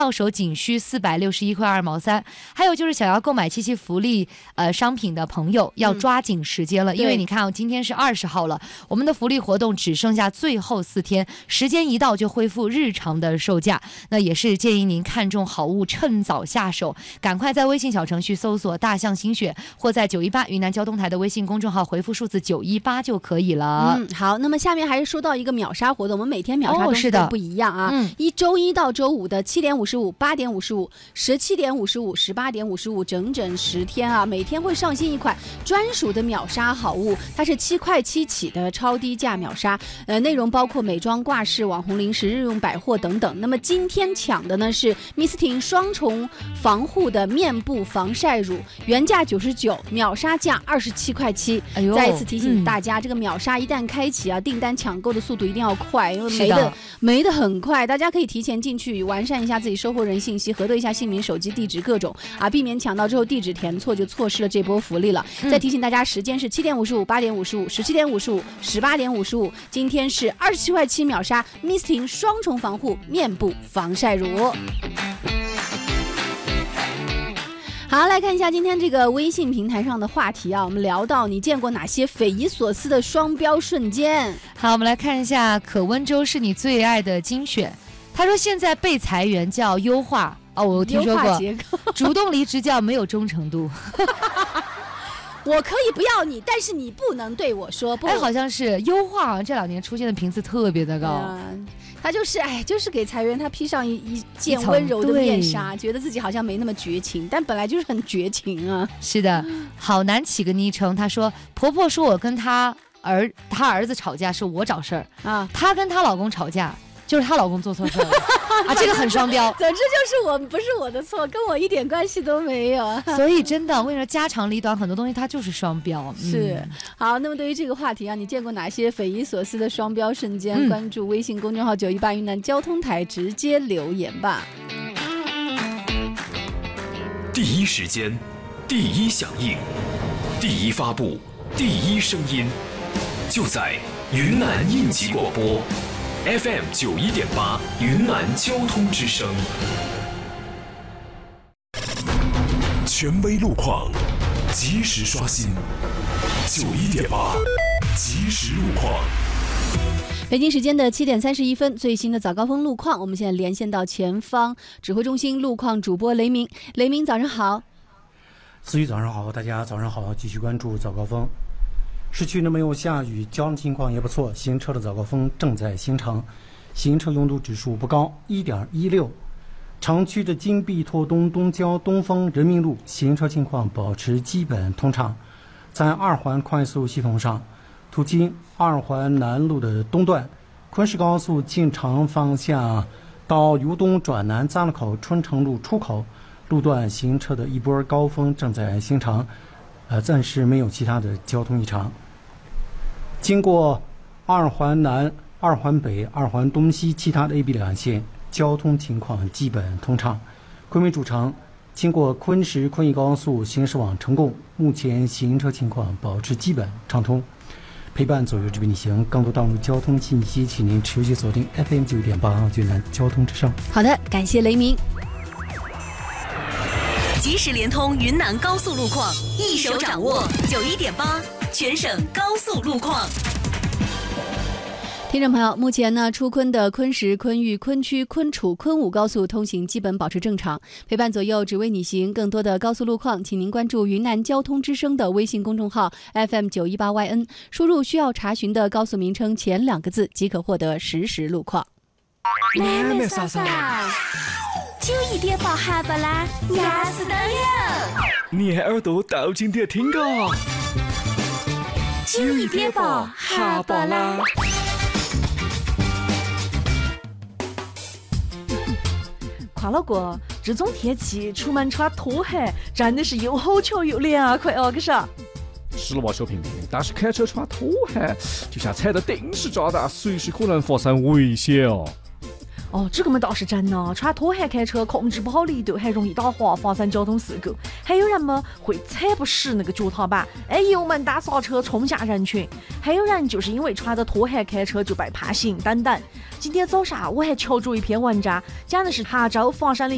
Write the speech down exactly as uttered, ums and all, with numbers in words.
到手仅需四百六十一块二毛三。还有就是想要购买七夕福利呃商品的朋友，要抓紧时间了，嗯、因为你看、哦，今天是二十号了，我们的福利活动只剩下最后四天，时间一到就恢复日常的售价。那也是建议您看中好物，趁早下手，赶快在微信小程序搜索大象新选，或在九一八云南交通台的微信公众号回复数字九一八就可以了。 嗯，好，那么下面还是说到一个秒杀活动，我们每天秒杀东西都不一样啊。哦、嗯，一周一到周五的七点五十五、八点五十五、十七点五十五、十八点五十五，整整十天啊，每天会上新一款专属的秒杀好物，它是七块七起的超低价秒杀，呃，内容包括美妆、挂饰、网红零食、日用百货等等。那么今天抢的呢是密斯婷双重防护的面部防晒乳，原价九十九，秒杀价二十七块七。哎呦，再一次提醒大家，嗯、这个秒杀一旦开启啊，订单抢购的速度一定要快，因为没的没的很快，大家可以提前进去完善一下自己收货人信息，核对一下姓名、手机、地址各种啊，避免抢到之后地址填错就错失了这波福利了。嗯、再提醒大家，时间是七点五十五、八点五十五、十七点五十五、十八点五十五，今天是二十七块七秒杀 Miss 婷双重防护面部防晒乳。好，来看一下今天这个微信平台上的话题啊，我们聊到你见过哪些匪夷所思的双标瞬间。 好，我们来看一下可温州是你最爱的精选，他说现在被裁员叫优化哦，我听说过，主动离职叫没有忠诚度。 我可以不要你，但是你不能对我说不。 哎，好像是优化，好像这两年出现的频次特别的高。 嗯，他就是哎，就是给裁员他披上一一件温柔的面纱，觉得自己好像没那么绝情，但本来就是很绝情啊。 是的，好难起个昵称。他说，婆婆说我跟他儿他儿子吵架是我找事儿啊，她跟她老公吵架就是她老公做错事了啊，这个很双标。 总之就是我不是我的错，跟我一点关系都没有。 所以真的，我跟你说，家长里短很多东西它就是双标。 是、嗯、好，那么对于这个话题啊，你见过哪些匪夷所思的双标瞬间？嗯、关注微信公众号九一八云南交通台，直接留言吧。 第一时间，第一响应，第一发布，第一声音，就在云南应急广播。F M 九一点八，云南交通之声，权威路况，及时刷新。九一点八，及时路况。 北京时间的七点三十一分，最新的早高峰路况，我们现在连线到前方指挥中心路况主播雷鸣。雷鸣，早上好。 思雨，早上好，大家早上好，继续关注早高峰。市区呢没有下雨，交通情况也不错，行车的早高峰正在形成，行车拥堵指数不高 一点一六。 城区的金碧拓东、东郊、东风、人民路行车情况保持基本通畅。在二环快速系统上，途经二环南路的东段，昆石高速进城方向到由东转南匝路口春城路出口路段行车的一波高峰正在形成，呃，暂时没有其他的交通异常。经过二环南、二环北、二环东西其他的 A、B 两线，交通情况基本通畅。昆明主城经过昆石昆义高速行驶往成贡，目前行车情况保持基本畅通。陪伴左右之并行，更多道路交通信息，请您持续锁定 F M 九一点八云南交通之声。 好的，感谢雷鸣。 即时联通云南高速路况，一手掌握九一点八全省高速路况。 听众朋友，目前呢，出昆的昆石、昆玉、昆曲、昆楚、昆武高速通行基本保持正常。陪伴左右，只为你行。更多的高速路况，请您关注云南交通之声的微信公众号 F M 九一八 Y N， 输入需要查询的高速名称前两个字，即可获得实时路况。 妹妹嫂嫂，九一点八哈巴拉，压死的了！ 你耳朵倒进点听个， 九一点八哈巴拉。 夸老哥，这种天气出门穿拖鞋真的是又好巧又凉快哦，可是。 是了哇，小平平，但是开车穿拖鞋就像踩到定时炸弹，随时可能发生危险哦。 哦，这个嘛倒是真的，穿拖鞋开车控制不好力度，还容易打滑，发生交通事故。还有人嘛会踩不实那个脚踏板，哎，油门打刹车冲下人群。还有人就是因为穿着拖鞋开车就被判刑等等。今天早上我还瞧着一篇文章，讲的是琶洲华山里